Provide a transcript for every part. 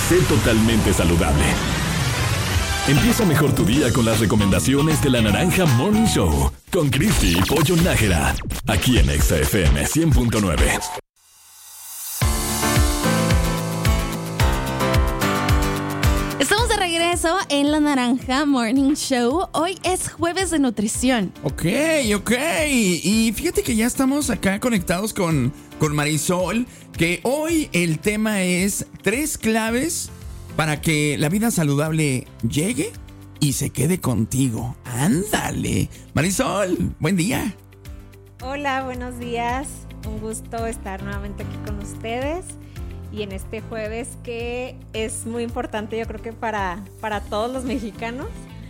Sé totalmente saludable. Empieza mejor tu día con las recomendaciones de la Naranja Morning Show con Cristi y Pollo Nájera, aquí en Exa FM 100.9. Estamos de regreso en la Naranja Morning Show. Hoy es jueves de nutrición. Ok. Y fíjate que ya estamos acá conectados con Marisol, que hoy el tema es 3 claves para que la vida saludable llegue y se quede contigo. ¡Ándale! Marisol, buen día. Hola, buenos días. Un gusto estar nuevamente aquí con ustedes. Y en este jueves que es muy importante, yo creo que para todos los mexicanos.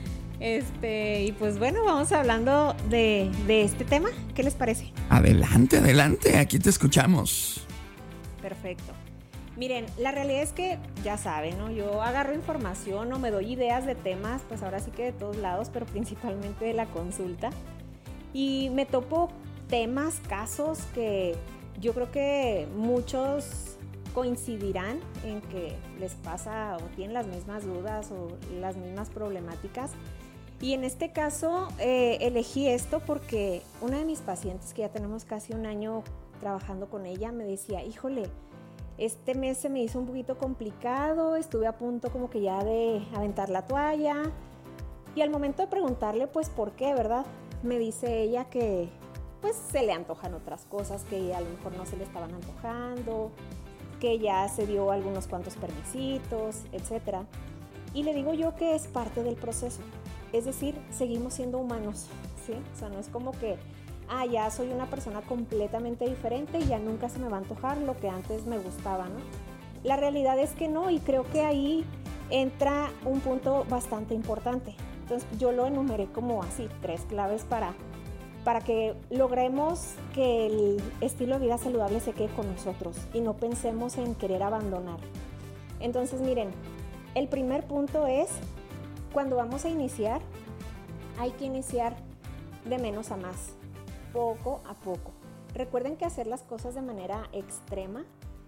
Y pues bueno, vamos hablando de este tema. ¿Qué les parece? Adelante, aquí te escuchamos. Perfecto. Miren, la realidad es que ya saben, ¿no? Yo agarro información o me doy ideas de temas, pues ahora sí que de todos lados, pero principalmente de la consulta. Y me topo temas, casos que yo creo que muchos coincidirán en que les pasa o tienen las mismas dudas o las mismas problemáticas. Y en este caso elegí esto porque una de mis pacientes, que ya tenemos casi un año trabajando con ella, me decía, híjole, este mes se me hizo un poquito complicado, estuve a punto como que ya de aventar la toalla. Y al momento de preguntarle pues por qué, ¿verdad? Me dice ella que pues se le antojan otras cosas que a lo mejor no se le estaban antojando, que ya se dio algunos cuantos permisitos, etc. Y le digo yo que es parte del proceso. Es decir, seguimos siendo humanos, ¿sí? O sea, no es como que, ya soy una persona completamente diferente y ya nunca se me va a antojar lo que antes me gustaba, ¿no? La realidad es que no, y creo que ahí entra un punto bastante importante. Entonces, yo lo enumeré como así, 3 claves para que logremos que el estilo de vida saludable se quede con nosotros y no pensemos en querer abandonar. Entonces, miren, el primer punto es, cuando vamos a iniciar, hay que iniciar de menos a más, poco a poco. Recuerden que hacer las cosas de manera extrema,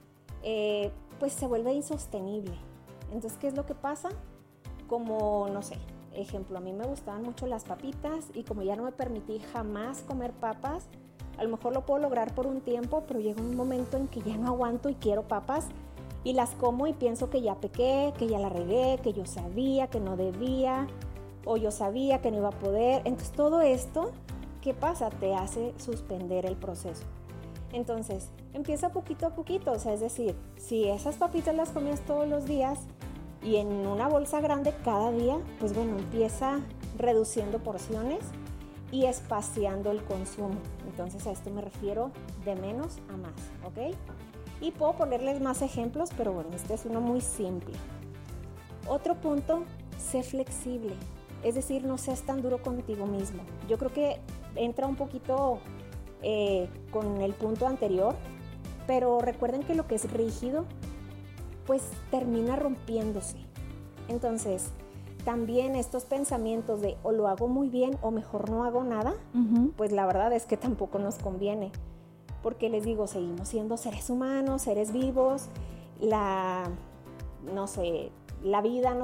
pues se vuelve insostenible. Entonces, ¿qué es lo que pasa? Como, no sé, ejemplo, a mí me gustaban mucho las papitas y como ya no me permití jamás comer papas, a lo mejor lo puedo lograr por un tiempo, pero llega un momento en que ya no aguanto y quiero papas y las como y pienso que ya pequé, que ya la regué, que yo sabía que no debía o yo sabía que no iba a poder. Entonces todo esto, ¿qué pasa? Te hace suspender el proceso. Entonces empieza poquito a poquito, o sea, es decir, si esas papitas las comías todos los días y en una bolsa grande cada día, pues bueno, empieza reduciendo porciones y espaciando el consumo. Entonces a esto me refiero de menos a más, ¿ok? Y puedo ponerles más ejemplos, pero bueno, este es uno muy simple. Otro punto, sé flexible. Es decir, no seas tan duro contigo mismo. Yo creo que entra un poquito con el punto anterior, pero recuerden que lo que es rígido, pues termina rompiéndose. Entonces, también estos pensamientos de o lo hago muy bien o mejor no hago nada, pues la verdad es que tampoco nos conviene. Porque les digo, seguimos siendo seres humanos, seres vivos, la vida